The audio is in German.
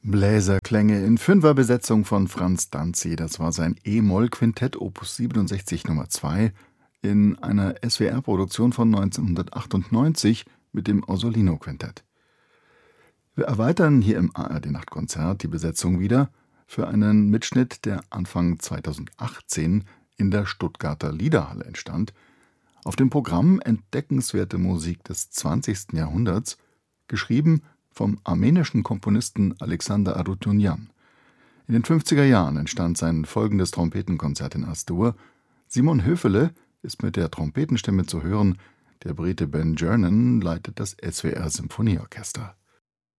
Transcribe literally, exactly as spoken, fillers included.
Bläserklänge in Fünferbesetzung von Franz Danzi. Das war sein E-Moll-Quintett Opus siebenundsechzig Nummer zwei in einer S W R-Produktion von neunzehnhundertachtundneunzig mit dem Orsolino-Quintett. Wir erweitern hier im A R D-Nachtkonzert die Besetzung wieder für einen Mitschnitt, der Anfang zweitausendachtzehn in der Stuttgarter Liederhalle entstand. Auf dem Programm entdeckenswerte Musik des zwanzigsten Jahrhunderts, geschrieben vom armenischen Komponisten Alexander Arutyunjan. In den fünfziger Jahren entstand sein folgendes Trompetenkonzert in As-Dur. Simon Höfele ist mit der Trompetenstimme zu hören, der Brite Ben Jernan leitet das S W R Symphonieorchester.